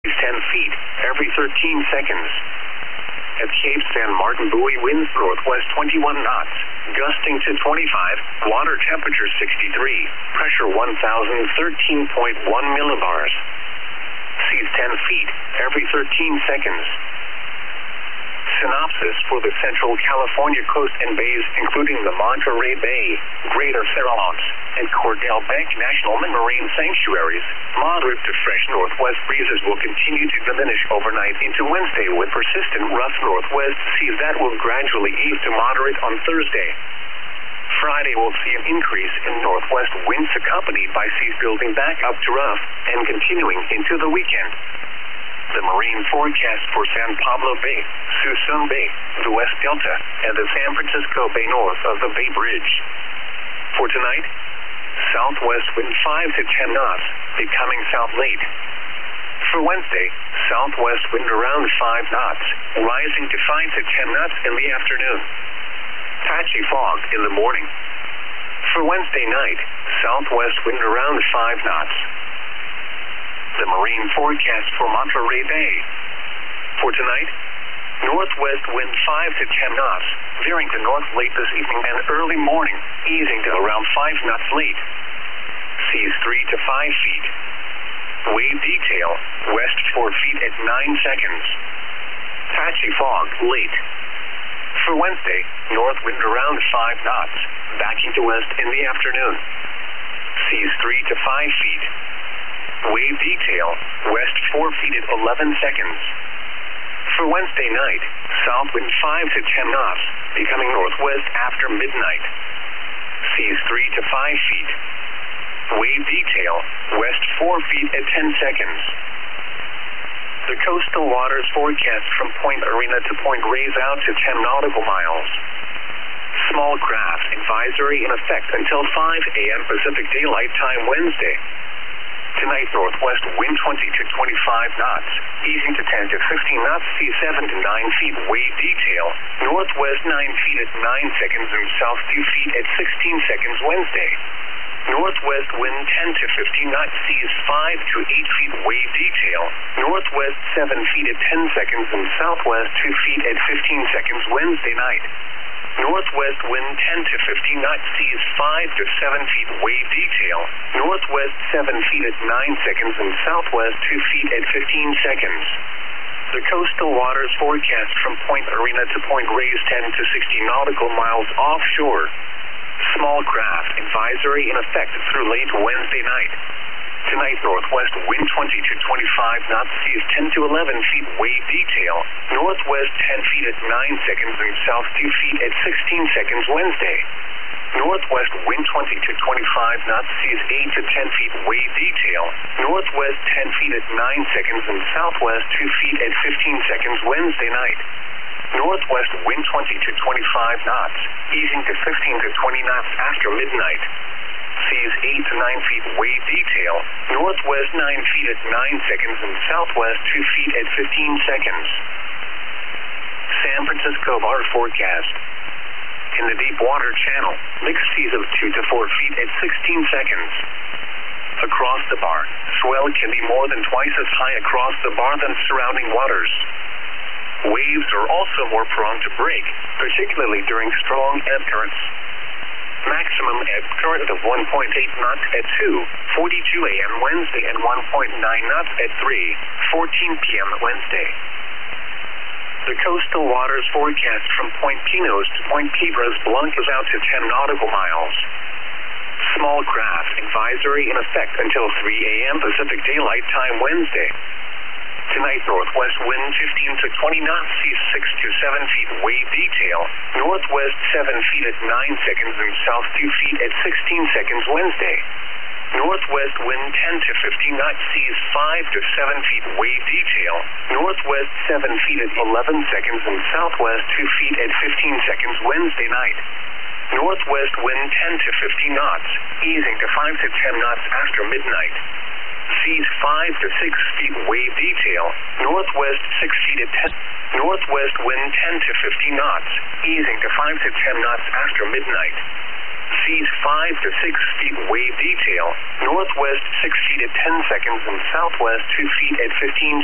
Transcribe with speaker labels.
Speaker 1: seas 10 feet every 13 seconds. At Cape San Martin buoy, winds northwest 21 knots, gusting to 25, water temperature 63, pressure 1013.1 millibars. Seas 10 feet every 13 seconds. Synopsis for the Central California coast and bays, including the Monterey Bay, Greater Farallones, and Cordell Bank National Marine Sanctuaries. Moderate to fresh northwest breezes will continue to diminish overnight into Wednesday, with persistent rough northwest seas that will gradually ease to moderate on Thursday. Friday will see an increase in northwest winds accompanied by seas building back up to rough and continuing into the weekend. The marine forecast for San Pablo Bay, Suisun Bay, the West Delta, and the San Francisco Bay north of the Bay Bridge. For tonight, southwest wind 5 to 10 knots, becoming south late. For Wednesday, southwest wind around 5 knots, rising to 5 to 10 knots in the afternoon. Patchy fog in the morning. For Wednesday night, southwest wind around 5 knots. The marine forecast for Monterey Bay. For tonight, northwest wind 5 to 10 knots, veering to north late this evening and early morning, easing to around 5 knots late. Seas 3 to 5 feet. Wave detail, west 4 feet at 9 seconds. Patchy fog late. For Wednesday, north wind around 5 knots, backing to west in the afternoon. Seas 3 to 5 feet. Wave detail, west 4 feet at 11 seconds. For Wednesday night, south wind 5 to 10 knots, becoming northwest after midnight. Seas 3 to 5 feet. Wave detail, west 4 feet at 10 seconds. The coastal waters forecast from Point Arena to Point Reyes out to 10 nautical miles. Small craft advisory in effect until 5 a.m. Pacific Daylight Time Wednesday. Tonight, northwest wind 20 to 25 knots, easing to 10 to 15 knots, seas 7 to 9 feet, wave detail, northwest 9 feet at 9 seconds and south 2 feet at 16 seconds Wednesday. Northwest wind 10 to 15 knots, seas 5 to 8 feet, wave detail, northwest 7 feet at 10 seconds and southwest 2 feet at 15 seconds Wednesday night. Northwest wind 10 to 15 knots, seas 5 to 7 feet, wave detail, northwest 7 feet at 9 seconds and southwest 2 feet at 15 seconds. The coastal waters forecast from Point Arena to Point Reyes 10 to 60 nautical miles offshore. Small craft advisory in effect through late Wednesday night. Tonight, northwest wind 20 to 25 knots, seas 10 to 11 feet, wave detail, northwest 10 feet at 9 seconds and south 2 feet at 16 seconds Wednesday. Northwest wind 20 to 25 knots, seas 8 to 10 feet, wave detail, northwest 10 feet at 9 seconds and southwest 2 feet at 15 seconds Wednesday night. Northwest wind 20 to 25 knots, easing to 15 to 20 knots after midnight. Seas 8 to 9 feet, wave detail, northwest 9 feet at 9 seconds and southwest 2 feet at 15 seconds. San Francisco bar forecast. In the deep water channel, mixed seas of 2 to 4 feet at 16 seconds. Across the bar, swell can be more than twice as high across the bar than surrounding waters. Waves are also more prone to break, particularly during strong ebb currents. Maximum ebb current of 1.8 knots at 2:42 a.m. Wednesday and 1.9 knots at 3:14 p.m. Wednesday. The coastal waters forecast from Point Pinos to Point Piedras Blancas out to 10 nautical miles. Small craft advisory in effect until 3 a.m. Pacific Daylight Time Wednesday. Tonight, northwest wind 15 to 20 knots, seas 6 to 7 feet, wave detail, northwest 7 feet at 9 seconds and south 2 feet at 16 seconds Wednesday. Northwest wind 10 to 15 knots, seas 5 to 7 feet, wave detail, northwest 7 feet at 11 seconds and southwest 2 feet at 15 seconds Wednesday night. Northwest wind 10 to 15 knots, easing to 5 to 10 knots after midnight. Seas 5 to 6 feet, wave detail, northwest 6 feet at 10, northwest wind 10 to 15 knots, easing to 5 to 10 knots after midnight. Seas 5 to 6 feet, wave detail, northwest 6 feet at 10 seconds and southwest 2 feet at 15